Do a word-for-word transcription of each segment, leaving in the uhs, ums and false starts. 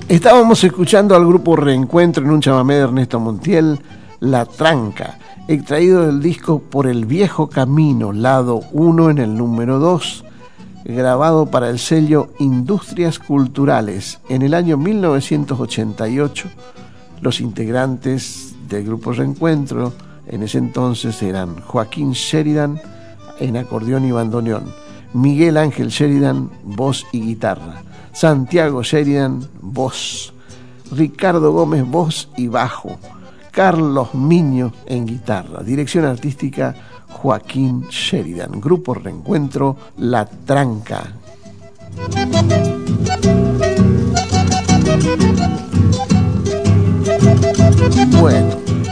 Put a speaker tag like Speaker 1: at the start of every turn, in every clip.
Speaker 1: Estábamos escuchando al grupo Reencuentro en un chamamé de Ernesto Montiel, La Tranca, extraído del disco Por el Viejo Camino, lado uno en el número dos, grabado para el sello Industrias Culturales en el año mil novecientos ochenta y ocho. Los integrantes del grupo Reencuentro en ese entonces eran Joaquín Sheridan en acordeón y bandoneón, Miguel Ángel Sheridan, voz y guitarra, Santiago Sheridan, voz, Ricardo Gómez, voz y bajo, Carlos Miño en guitarra, dirección artística Joaquín Sheridan, grupo Reencuentro, La Tranca. Bueno,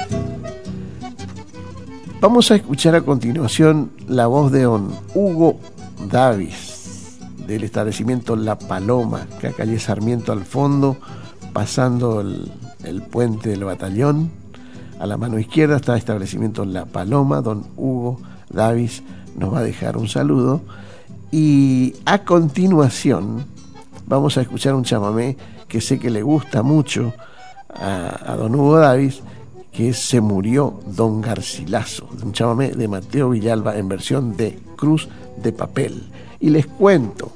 Speaker 1: vamos a escuchar a continuación la voz de don Hugo Davis, del establecimiento La Paloma, que a calle Sarmiento al fondo, pasando el, el puente del Batallón. A la mano izquierda está el establecimiento La Paloma. Don Hugo Davis nos va a dejar un saludo. Y a continuación vamos a escuchar un chamamé que sé que le gusta mucho a, a don Hugo Davis, que es Se Murió Don Garcilaso, un chamamé de Mateo Villalba en versión de Cruz de Papel. Y les cuento,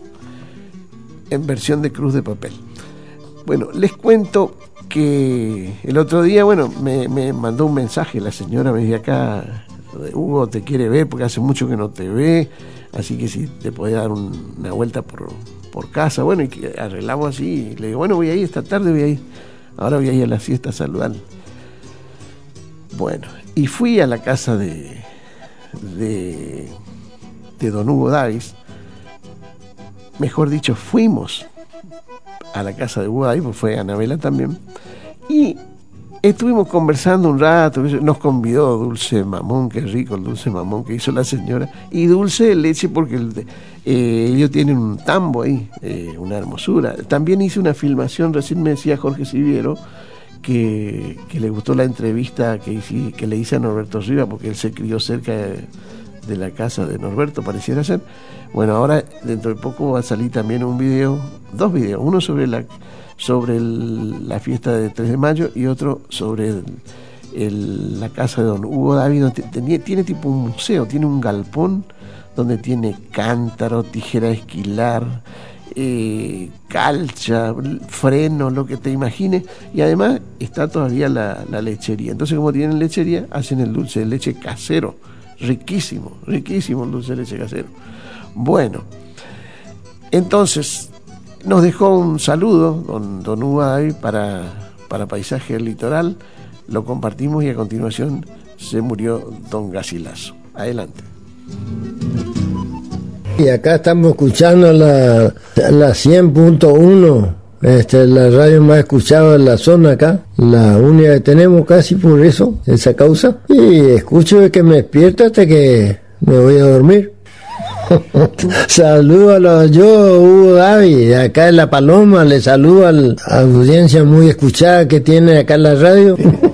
Speaker 1: en versión de Cruz de Papel. Bueno, les cuento que el otro día, bueno, me, me mandó un mensaje la señora, me dice acá, Hugo te quiere ver porque hace mucho que no te ve, así que si te podés dar un, una vuelta por, por casa. Bueno, y que arreglamos así, le digo, bueno, voy a ir esta tarde, voy a ir, ahora voy a ir a la fiesta a saludar. Bueno, y fui a la casa de de, de don Hugo Davis. Mejor dicho, fuimos a la casa de Hugo Davis, pues fue Anabela también, y estuvimos conversando un rato. Nos convidó dulce mamón, qué rico el dulce mamón que hizo la señora, y dulce de leche porque el, eh, ellos tienen un tambo ahí, eh, una hermosura. También hice una filmación, recién me decía Jorge Siviero que, que le gustó la entrevista que, hice, que le hice a Norberto Riva, porque él se crió cerca de, de la casa de Norberto, pareciera ser. Bueno, ahora dentro de poco va a salir también un video, dos videos, uno sobre la sobre el, la fiesta de tres de mayo y otro sobre el, el, la casa de don Hugo David, donde tiene, tiene tipo un museo, tiene un galpón donde tiene cántaro, tijera de esquilar, eh, calcha, freno, lo que te imagines, y además está todavía la, la lechería. Entonces, como tienen lechería, hacen el dulce de leche casero, riquísimo, riquísimo el dulce de leche casero. Bueno, entonces nos dejó un saludo don, don Hugo David para, para Paisaje del Litoral, lo compartimos y a continuación Se Murió Don Garcilaso. Adelante.
Speaker 2: Y acá estamos escuchando la, la cien punto uno, este, la radio más escuchada en la zona acá, la única que tenemos casi por eso, esa causa, y escucho que me despierto hasta que me voy a dormir. Saludo a los, yo, Hugo David, acá en La Paloma, le saludo a la audiencia muy escuchada que tiene acá en la radio.